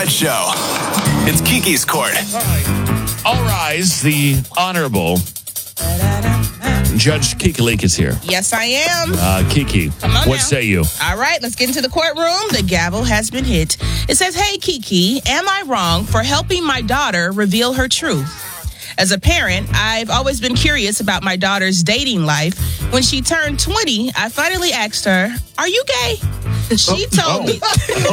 Fred Show. It's Kiki's Court. All rise. The Honorable Judge Kiki Lake is here. Yes, I am. Kiki, what now. say you? All right, let's get into the courtroom. The gavel has been hit. It says, hey, Kiki, am I wrong for helping my daughter reveal her truth? As a parent, I've always been curious about my daughter's dating life. When she turned 20, I finally asked her, are you gay? She told me.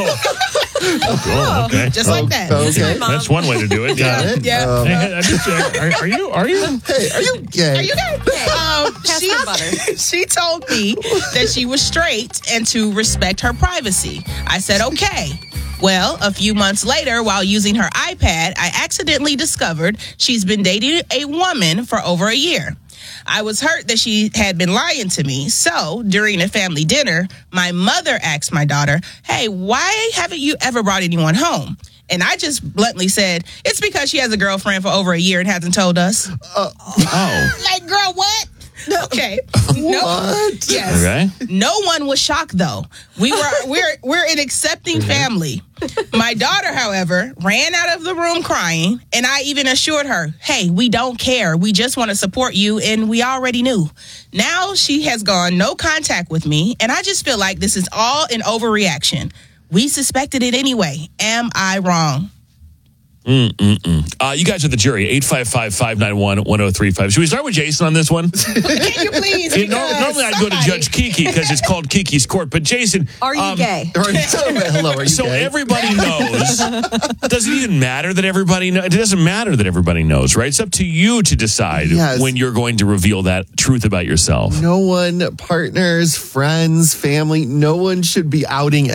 Okay. Just like that. Okay. That's one way to do it. Got it. Yeah. Are you? Hey, are you gay? Are you gay? She told me that she was straight and to respect her privacy. I said, okay. Well, a few months later, while using her iPad, I accidentally discovered she's been dating a woman for over a year. I was hurt that she had been lying to me. So, during a family dinner, my mother asked my daughter, hey, why haven't you ever brought anyone home? And I just bluntly said, it's because she has a girlfriend for over a year and hasn't told us. Like, girl, what? Okay. What? Yes. Okay. No one was shocked though. We're an accepting family. My daughter, however, ran out of the room crying, and I even assured her, hey, we don't care. We just want to support you, and we already knew. Now she has gone no contact with me, and I just feel like this is all an overreaction. We suspected it anyway. Am I wrong? You guys are the jury. 855-591-1035. Should we start with Jason on this one? Can you please? Normally I'd go to Judge Kiki because it's called Kiki's Court. But Jason, are you gay? Hello, are you so gay? everybody knows. Does it even matter that everybody knows? It doesn't matter that everybody knows, right? It's up to you to decide when you're going to reveal that truth about yourself. No one, partners, friends, family, no one should be outing